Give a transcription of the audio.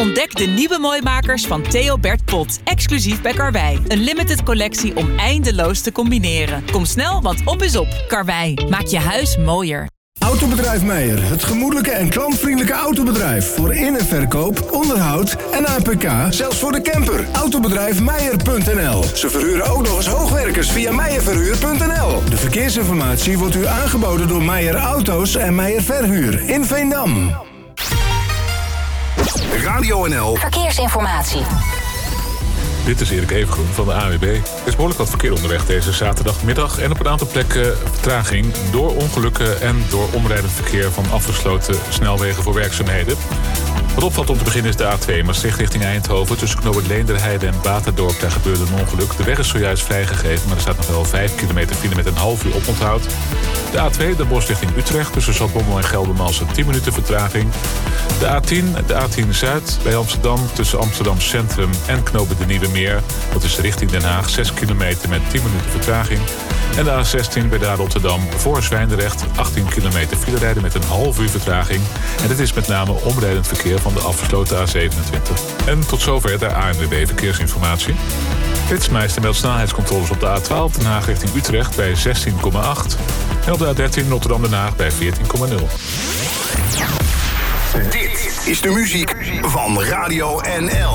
Ontdek de nieuwe Mooimakers van Theo Bert Pot. Exclusief bij Karwei. Een limited collectie om eindeloos te combineren. Kom snel, want op is op. Karwei, maak je huis mooier. Autobedrijf Meijer, het gemoedelijke en klantvriendelijke autobedrijf. Voor in- en verkoop, onderhoud en APK, zelfs voor de camper. Autobedrijfmeijer.nl. Ze verhuren ook nog eens hoogwerkers via meijerverhuur.nl. De verkeersinformatie wordt u aangeboden door Meijer Auto's en Meijer Verhuur in Veendam. Radio NL Verkeersinformatie. Dit is Erik Evengroen van de ANWB. Er is behoorlijk wat verkeer onderweg deze zaterdagmiddag. En op een aantal plekken vertraging door ongelukken en door omrijdend verkeer van afgesloten snelwegen voor werkzaamheden. Wat opvalt om te beginnen is de A2 Maastricht richting Eindhoven. Tussen knooppunt Leenderheide en Baterdorp daar gebeurde een ongeluk. De weg is zojuist vrijgegeven, maar er staat nog wel 5 kilometer file met een half uur oponthoud. De A2 Den Bosch richting Utrecht tussen Zaltbommel en Geldermalsen 10 minuten vertraging. De A10 Zuid bij Amsterdam tussen Amsterdam Centrum en knooppunt de Nieuwe Meer. Dat is richting Den Haag 6 kilometer met 10 minuten vertraging. En de A16 bij Daar Rotterdam voor Zwijndrecht 18 kilometer file rijden met een half uur vertraging. En dit is met name omrijdend verkeer van de afgesloten A27. En tot zover de ANWB Verkeersinformatie. Flitsmeister meldt snelheidscontroles op de A12 Den Haag richting Utrecht bij 16,8. En op de A13 Rotterdam Den Haag bij 14,0. Dit is de muziek van Radio NL.